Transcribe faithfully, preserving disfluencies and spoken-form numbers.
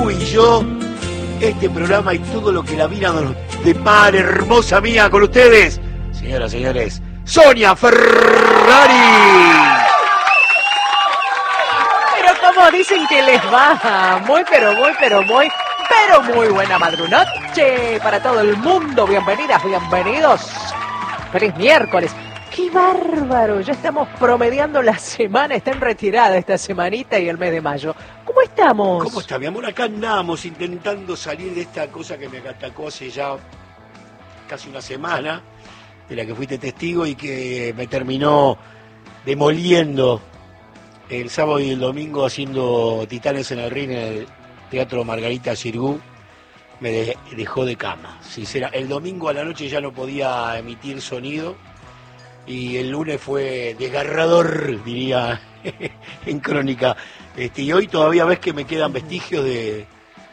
tú y yo, este programa y todo lo que la vida nos depara, hermosa mía, con ustedes, señoras y señores, Sonia Ferrari. Pero como dicen que les va, muy, pero muy, pero muy, pero muy buena madrunoche para todo el mundo. Bienvenidas, bienvenidos. Feliz miércoles. ¡Qué bárbaro! Ya estamos promediando la semana, está en retirada esta semanita y el mes de mayo. ¿Cómo estamos? ¿Cómo está, mi amor? Acá andamos intentando salir de esta cosa que me atacó hace ya casi una semana, de la que fuiste testigo y que me terminó demoliendo el sábado y el domingo haciendo Titanes en el Ring en el Teatro Margarita Xirgu. Me de- dejó de cama, sincera. El domingo a la noche ya no podía emitir sonido y el lunes fue desgarrador, diría en crónica. Este, y hoy todavía ves que me quedan vestigios de,